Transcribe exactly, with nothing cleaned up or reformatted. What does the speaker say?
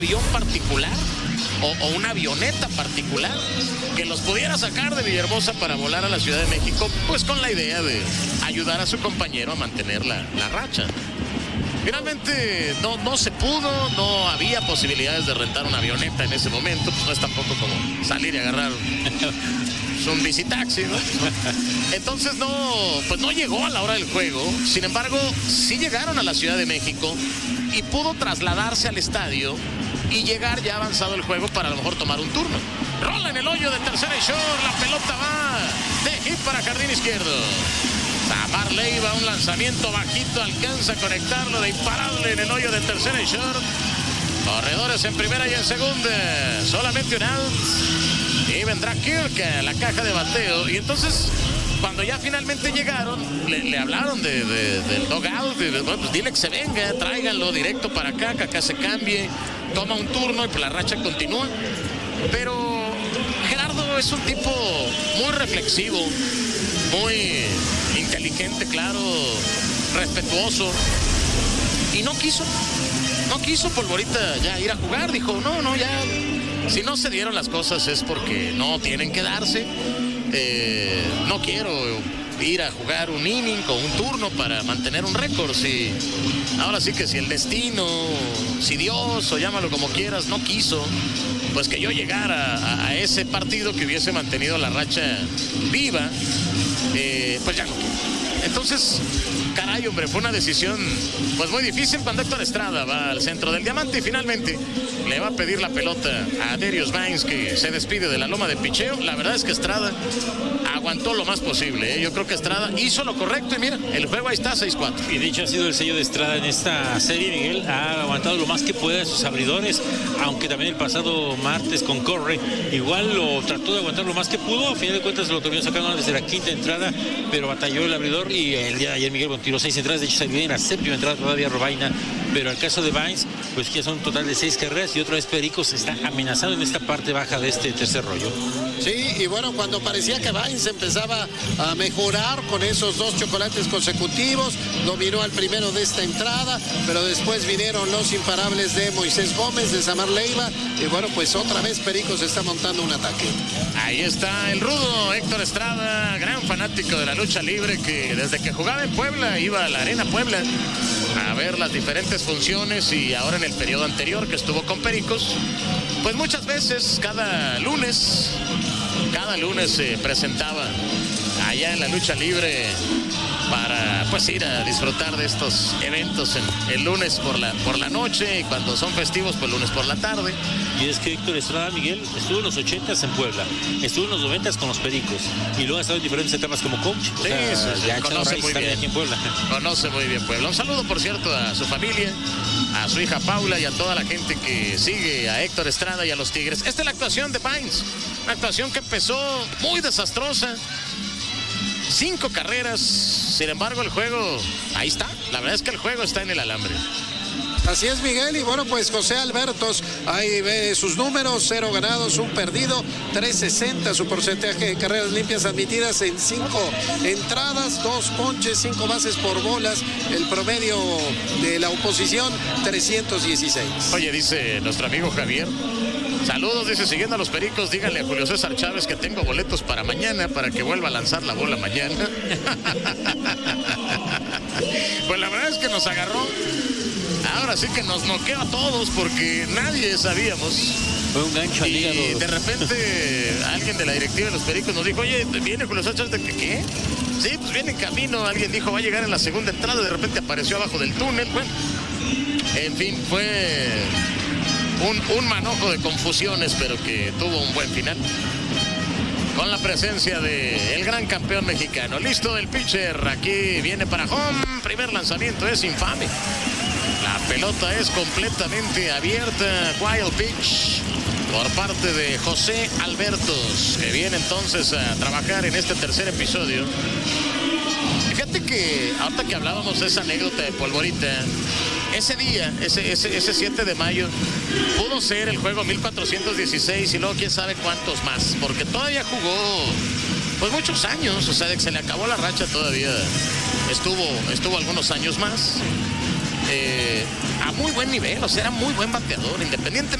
avión particular o, o una avioneta particular que los pudiera sacar de Villahermosa para volar a la Ciudad de México, pues con la idea de ayudar a su compañero a mantener la, la racha. Finalmente no, no se pudo, no había posibilidades de rentar una avioneta en ese momento, pues no es tampoco como salir y agarrar un visitaxi, ¿no? Entonces no, pues no llegó a la hora del juego. Sin embargo, sí llegaron a la Ciudad de México y pudo trasladarse al estadio y llegar ya avanzado el juego para a lo mejor tomar un turno. Rola en el hoyo de tercera y short, la pelota va de hit para jardín izquierdo. Samar Leiva, un lanzamiento bajito, alcanza a conectarlo de imparable en el hoyo de tercera y short. Corredores en primera y en segunda, solamente un out. Y vendrá Kirk a la caja de bateo. Y entonces, cuando ya finalmente llegaron, le, le hablaron de, de, del dugout. De, de, bueno, pues dile que se venga, tráiganlo directo para acá, que acá se cambie, toma un turno y pues la racha continúa. Pero Gerardo es un tipo muy reflexivo, muy inteligente, claro, respetuoso. Y no quiso, no quiso Polvorita ya ir a jugar. Dijo, no, no, ya... Si no se dieron las cosas es porque no tienen que darse. Eh, no quiero ir a jugar un inning o un turno para mantener un récord. Si, ahora sí que si el destino, si Dios o llámalo como quieras, no quiso, pues que yo llegara a, a ese partido que hubiese mantenido la racha viva, eh, pues ya no quiero. Entonces, caray, hombre, fue una decisión pues muy difícil cuando Héctor Estrada va al centro del diamante y finalmente le va a pedir la pelota a Darius Vines, que se despide de la loma de picheo. La verdad es que Estrada aguantó lo más posible, ¿eh? Yo creo que Estrada hizo lo correcto y mira, el juego ahí está, seis cuatro. Y de hecho ha sido el sello de Estrada en esta serie, Miguel. Ha aguantado lo más que puede a sus abridores, aunque también el pasado martes con Corre igual lo trató de aguantar lo más que pudo. A final de cuentas lo terminó sacando desde la quinta entrada, pero batalló el abridor y el día de ayer Miguel tiró seis entradas. De hecho salió en la séptima entrada todavía Robaina, pero al caso de Vines, pues que son un total de seis carreras y otra vez Pericos se está amenazando en esta parte baja de este tercer rollo. Sí, y bueno, cuando parecía que Vines empezaba a mejorar con esos dos chocolates consecutivos, dominó al primero de esta entrada, pero después vinieron los imparables de Moisés Gómez, de Samar Leiva, y bueno, pues otra vez Pericos está montando un ataque. Ahí está el rudo Héctor Estrada, gran fanático de la lucha libre, que desde que jugaba en Puebla iba a la Arena Puebla a ver las diferentes funciones, y ahora en el periodo anterior que estuvo con Pericos, pues muchas veces, cada lunes, cada lunes se presentaba allá en la lucha libre para pues ir a disfrutar de estos eventos en, el lunes por la, por la noche, y cuando son festivos, pues lunes por la tarde. Y es que Héctor Estrada, Miguel, estuvo en los ochentas en Puebla, estuvo en los noventas con los Pericos, y luego ha estado en diferentes etapas como coach. O sí, sea, sí, sí, ya conoce muy bien aquí en Puebla. Conoce muy bien Puebla. Un saludo, por cierto, a su familia, a su hija Paula y a toda la gente que sigue a Héctor Estrada y a los Tigres. Esta es la actuación de Vines, una actuación que empezó muy desastrosa. Cinco carreras, sin embargo el juego, ahí está, la verdad es que el juego está en el alambre. Así es, Miguel, y bueno, pues José Albertos, ahí ve sus números, cero ganados, un perdido, tres sesenta su porcentaje de carreras limpias admitidas en cinco entradas, dos ponches, cinco bases por bolas, el promedio de la oposición, trescientos dieciséis. Oye, dice nuestro amigo Javier, saludos, dice, siguiendo a los Pericos, díganle a Julio César Chávez que tengo boletos para mañana, para que vuelva a lanzar la bola mañana. Pues la verdad es que nos agarró. Ahora sí que nos noqueó a todos porque nadie sabíamos. Fue un gancho al hígado. Y de repente alguien de la directiva de los Pericos nos dijo, oye, ¿viene Julio César Chávez? ¿De qué? Sí, pues viene en camino. Alguien dijo, va a llegar en la segunda entrada. De repente apareció abajo del túnel. Bueno, en fin, fue un, un manojo de confusiones, pero que tuvo un buen final. Con la presencia del gran campeón mexicano. Listo el pitcher. Aquí viene para home. Primer lanzamiento es infame. La pelota es completamente abierta. Wild pitch por parte de José Albertos, que viene entonces a trabajar en este tercer episodio. Fíjate que ahorita que hablábamos de esa anécdota de Polvorita, ese día, ese, ese, ese siete de mayo, pudo ser el juego mil cuatrocientos dieciséis y luego quién sabe cuántos más, porque todavía jugó pues muchos años, o sea, de que se le acabó la racha todavía estuvo, estuvo algunos años más. eh, a muy buen nivel, o sea, era muy buen bateador, independientemente